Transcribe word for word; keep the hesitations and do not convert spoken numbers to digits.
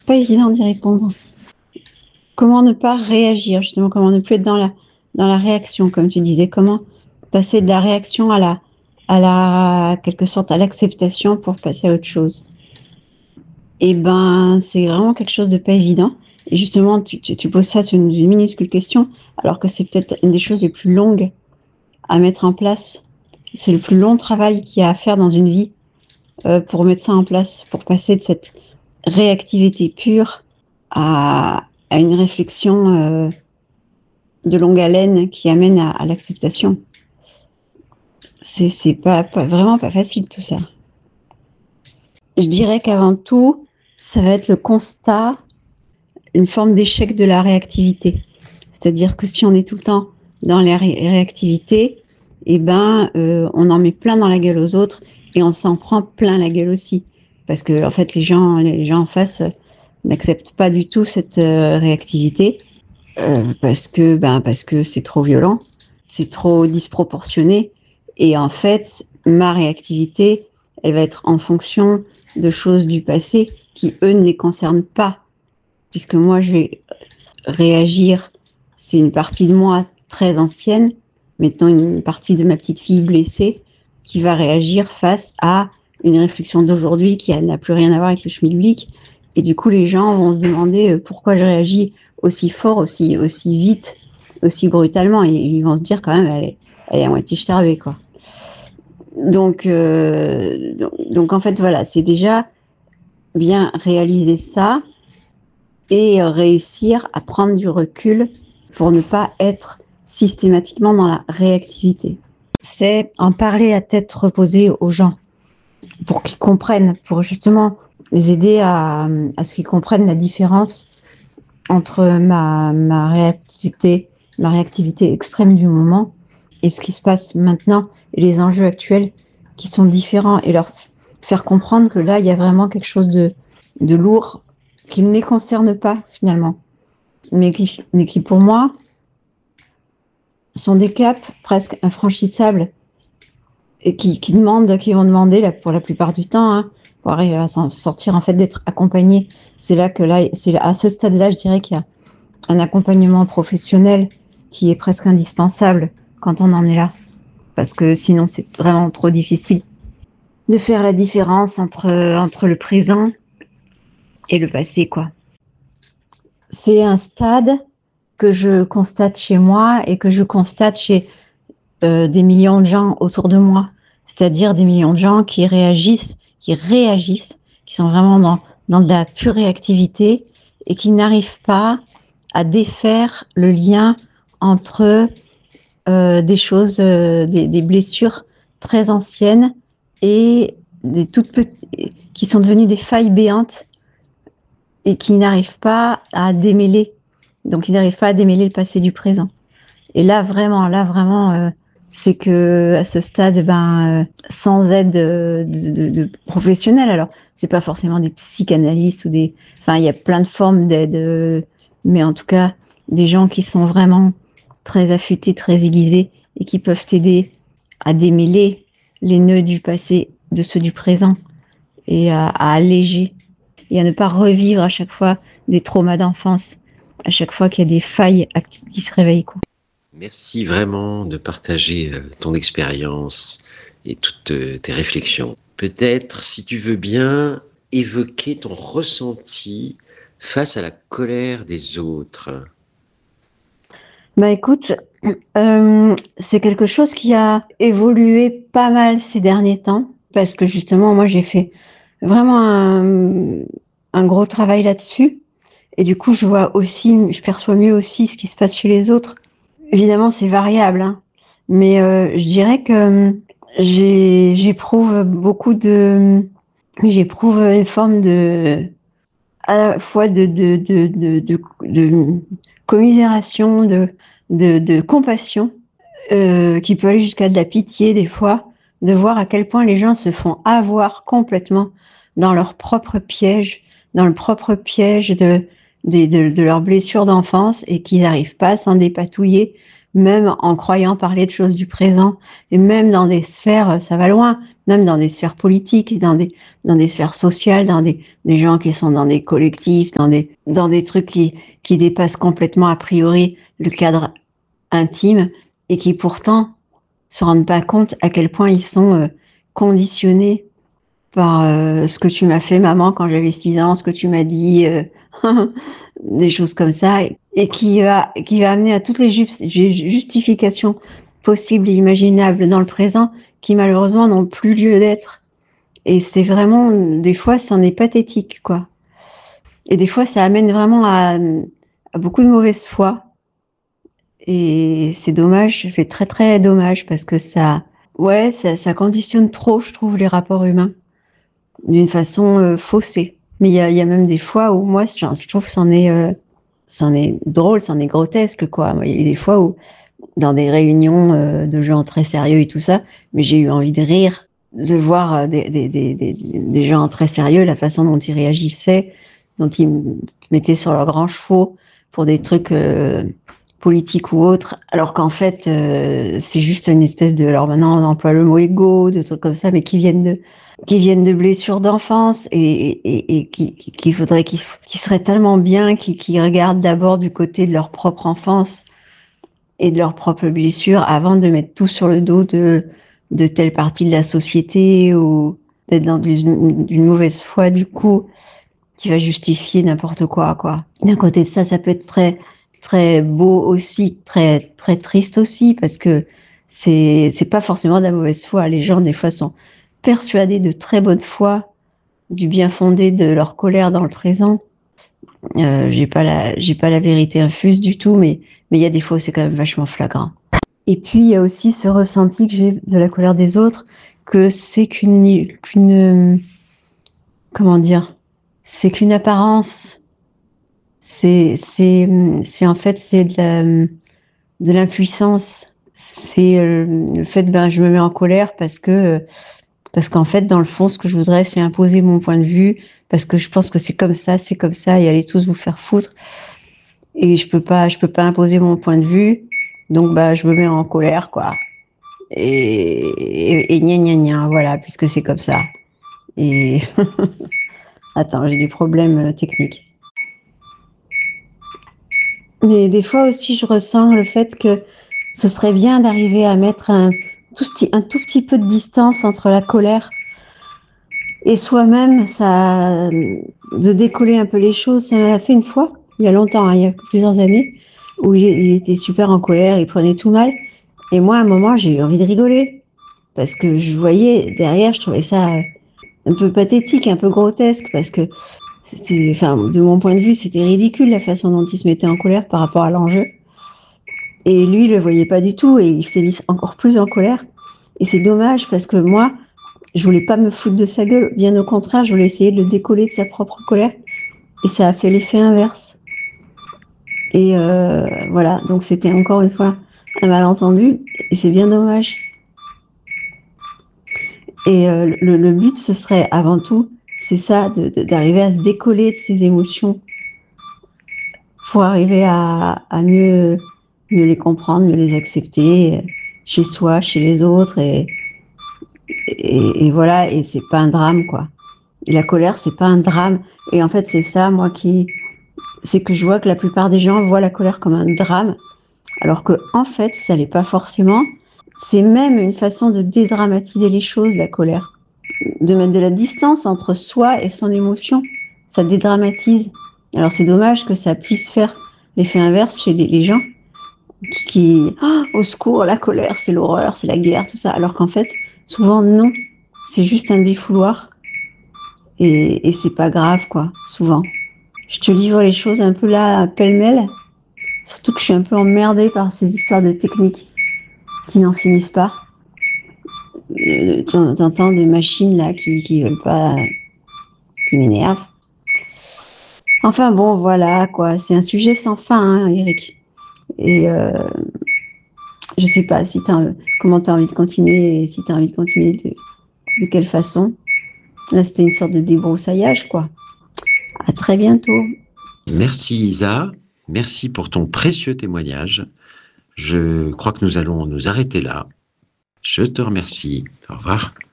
pas évident d'y répondre. Comment ne pas réagir, justement, comment ne plus être dans la, dans la réaction, comme tu disais, comment passer de la réaction à la, à la, quelque sorte, à l'acceptation pour passer à autre chose. Et ben, c'est vraiment quelque chose de pas évident. Et justement, tu, tu, tu poses ça sur une, une minuscule question, alors que c'est peut-être une des choses les plus longues à mettre en place. C'est le plus long travail qu'il y a à faire dans une vie euh, pour mettre ça en place, pour passer de cette réactivité pure à, à une réflexion euh, de longue haleine qui amène à, à l'acceptation. C'est, c'est pas, pas, vraiment pas facile tout ça. Je dirais qu'avant tout, ça va être le constat, une forme d'échec de la réactivité. C'est-à-dire que si on est tout le temps dans la ré- réactivité, eh ben, euh, on en met plein dans la gueule aux autres et on s'en prend plein la gueule aussi. Parce que, en fait, les gens, les gens en face euh, n'acceptent pas du tout cette euh, réactivité euh, parce que, ben, parce que c'est trop violent, c'est trop disproportionné. Et en fait, ma réactivité, elle va être en fonction de choses du passé qui, eux, ne les concernent pas. Puisque moi, je vais réagir, c'est une partie de moi très ancienne, mettons une partie de ma petite fille blessée, qui va réagir face à une réflexion d'aujourd'hui qui n'a plus rien à voir avec le schmilblick. Et du coup, les gens vont se demander pourquoi je réagis aussi fort, aussi, aussi vite, aussi brutalement. Et ils vont se dire quand même, elle est, elle est à moitié starbée, quoi. Donc, euh, donc, donc, en fait, voilà, c'est déjà bien réaliser ça et réussir à prendre du recul pour ne pas être systématiquement dans la réactivité. C'est en parler à tête reposée aux gens pour qu'ils comprennent, pour justement les aider à, à ce qu'ils comprennent la différence entre ma, ma réactivité, ma réactivité extrême du moment et ce qui se passe maintenant et les enjeux actuels qui sont différents et leur faire comprendre que là, il y a vraiment quelque chose de, de lourd qui ne les concerne pas finalement, mais qui, mais qui pour moi sont des caps presque infranchissables et qui, qui demandent, qui vont demander là, pour la plupart du temps, hein, pour arriver à s'en sortir en fait d'être accompagné. C'est là que là, c'est à ce stade-là, je dirais qu'il y a un accompagnement professionnel qui est presque indispensable quand on en est là, parce que sinon c'est vraiment trop difficile de faire la différence entre entre le présent et le passé, quoi. C'est un stade que je constate chez moi et que je constate chez euh, des millions de gens autour de moi, c'est-à-dire des millions de gens qui réagissent, qui réagissent, qui sont vraiment dans, dans de la pure réactivité et qui n'arrivent pas à défaire le lien entre euh, des choses, euh, des, des blessures très anciennes et des toutes petites, qui sont devenues des failles béantes et qui n'arrivent pas à démêler. Donc, ils n'arrivent pas à démêler le passé du présent. Et là, vraiment, là, vraiment, euh, c'est que à ce stade, ben, euh, sans aide de, de, de, de professionnels, alors, c'est pas forcément des psychanalystes ou des, enfin, il y a plein de formes d'aide, euh, mais en tout cas, des gens qui sont vraiment très affûtés, très aiguisés et qui peuvent t'aider à démêler les nœuds du passé de ceux du présent et à, à alléger et à ne pas revivre à chaque fois des traumas d'enfance, à chaque fois qu'il y a des failles qui se réveillent, quoi. Merci vraiment de partager ton expérience et toutes tes réflexions. Peut-être, si tu veux bien, évoquer ton ressenti face à la colère des autres. Bah écoute, euh, c'est quelque chose qui a évolué pas mal ces derniers temps, parce que justement, moi j'ai fait vraiment un, un gros travail là-dessus. Et du coup, je vois aussi, je perçois mieux aussi ce qui se passe chez les autres. Évidemment, c'est variable, hein, mais euh, je dirais que j'ai, j'éprouve beaucoup de, j'éprouve une forme de, à la fois de, de, de, de, de, de commisération, de, de, de compassion, euh, qui peut aller jusqu'à de la pitié des fois, de voir à quel point les gens se font avoir complètement dans leur propre piège, dans le propre piège de, de, de, de leurs blessures d'enfance et qu'ils n'arrivent pas à s'en dépatouiller, même en croyant parler de choses du présent, et même dans des sphères, ça va loin, même dans des sphères politiques, dans des, dans des sphères sociales, dans des, des gens qui sont dans des collectifs, dans des, dans des trucs qui, qui dépassent complètement a priori le cadre intime et qui pourtant se rendent pas compte à quel point ils sont euh, conditionnés par euh, ce que tu m'as fait, maman, quand j'avais six ans, ce que tu m'as dit, euh, des choses comme ça, et qui va, qui va amener à toutes les justifications possibles et imaginables dans le présent, qui malheureusement n'ont plus lieu d'être. Et c'est vraiment, des fois, c'en est pathétique, quoi. Et des fois, ça amène vraiment à, à beaucoup de mauvaise foi. Et c'est dommage, c'est très très dommage, parce que ça, ouais, ça, ça conditionne trop, je trouve, les rapports humains, d'une façon euh, faussée. Mais il y a, y a même des fois où moi, je trouve que c'en est, euh, c'en est drôle, c'en est grotesque, quoi. Il y a des fois où, dans des réunions euh, de gens très sérieux et tout ça, mais j'ai eu envie de rire, de voir des, des, des, des, des gens très sérieux, la façon dont ils réagissaient, dont ils mettaient sur leurs grands chevaux pour des trucs euh, politiques ou autres, alors qu'en fait, euh, c'est juste une espèce de... Alors maintenant, on emploie le mot égo, de trucs comme ça, mais qui viennent de... qui viennent de blessures d'enfance et, et, et qui, qui, qui faudrait, qui, qui seraient tellement bien, qui, qui regardent d'abord du côté de leur propre enfance et de leurs propres blessures avant de mettre tout sur le dos de, de telle partie de la société ou d'être dans une, une mauvaise foi, du coup, qui va justifier n'importe quoi, quoi. D'un côté de ça, ça peut être très, très beau aussi, très, très triste aussi, parce que c'est, c'est pas forcément de la mauvaise foi. Les gens, des fois, sont persuadés de très bonne foi, du bien fondé de leur colère dans le présent. Euh, j'ai pas la, j'ai pas la vérité infuse du tout, mais, mais il y a des fois où c'est quand même vachement flagrant. Et puis, il y a aussi ce ressenti que j'ai de la colère des autres, que c'est qu'une, qu'une, comment dire, c'est qu'une apparence. C'est, c'est, c'est en fait, c'est de la, de l'impuissance. C'est euh, le fait, ben, je me mets en colère parce que, parce qu'en fait, dans le fond, ce que je voudrais, c'est imposer mon point de vue, parce que je pense que c'est comme ça, c'est comme ça, et allez tous vous faire foutre. Et je peux pas, je peux pas imposer mon point de vue, donc bah, je me mets en colère, quoi. Et, et, et gna gna gna, voilà, puisque c'est comme ça. Et attends, j'ai des problèmes techniques. Mais des fois aussi, je ressens le fait que ce serait bien d'arriver à mettre un tout, petit, un tout petit peu de distance entre la colère et soi-même, ça, de décoller un peu les choses. Ça m'a fait une fois, il y a longtemps, hein, il y a plusieurs années, où il, il était super en colère, il prenait tout mal. Et moi, à un moment, j'ai eu envie de rigoler. Parce que je voyais derrière, je trouvais ça un peu pathétique, un peu grotesque, parce que c'était, enfin, de mon point de vue, c'était ridicule la façon dont il se mettait en colère par rapport à l'enjeu. Et lui, il le voyait pas du tout, et il s'est mis encore plus en colère. Et c'est dommage, parce que moi, je voulais pas me foutre de sa gueule, bien au contraire, je voulais essayer de le décoller de sa propre colère, et ça a fait l'effet inverse. Et euh, voilà, donc c'était encore une fois un malentendu, et c'est bien dommage. Et euh, le, le but, ce serait avant tout, c'est ça, de, de, d'arriver à se décoller de ses émotions pour arriver à, à mieux, mieux les comprendre, mieux les accepter, chez soi, chez les autres, et, et, et voilà, et c'est pas un drame, quoi. Et la colère, c'est pas un drame. Et en fait, c'est ça, moi, qui... c'est que je vois que la plupart des gens voient la colère comme un drame, alors que en fait, ça l'est pas forcément. C'est même une façon de dédramatiser les choses, la colère. De mettre de la distance entre soi et son émotion. Ça dédramatise. Alors c'est dommage que ça puisse faire l'effet inverse chez les, les gens qui, qui oh, au secours, la colère, c'est l'horreur, c'est la guerre, tout ça. Alors qu'en fait, souvent non, c'est juste un défouloir et, et c'est pas grave, quoi, souvent. Je te livre les choses un peu là, pêle-mêle, surtout que je suis un peu emmerdée par ces histoires de techniques qui n'en finissent pas. T'entends des machines là qui, qui veulent pas, qui m'énervent. Enfin bon, voilà quoi, c'est un sujet sans fin, hein, Eric. Et euh, je sais pas si t'as, comment t'as envie de continuer et si t'as envie de continuer de, de quelle façon. Là, c'était une sorte de débroussaillage, quoi. À très bientôt. Merci Isa, merci pour ton précieux témoignage. Je crois que nous allons nous arrêter là. Je te remercie. Au revoir.